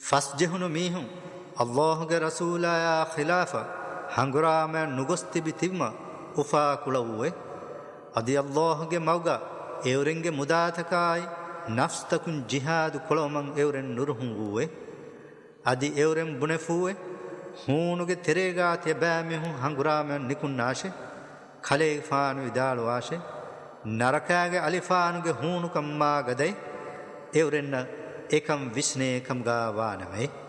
ෆස් ජෙහුණු මීහුන් අල්ලාහ්ගේ රසූලායා ඛිලාෆ හංගුරාම නුගොස්තිබි තිම්ම උෆා කුලව්වේ අදි අල්ලාහ්ගේ මව්ග එවරෙන්ගේ මුදාතකායි නෆ්ස්තකුන් ජිහාදු කොළොමන් එවරෙන් නුරුහුන් වූවේ අදි එවරෙන් බුනෙෆුවේ හූනුගේ තෙරේගා තියබෑමිහුන් හංගුරාම නිකුන්නාශේ ಖಲೇಫಾನು ವಿದಾಳುವಾಶೆ ನರಕಾಗೆ ಅಲಿಫಾನುಗೆ ಹೂನು ಕಮ್ಮಾಗದೈ ಎವರೆನ್ನ ಏಕಂ ವಿಸ್ನೇ ಕಮ್ಗಾವಾನಮೈ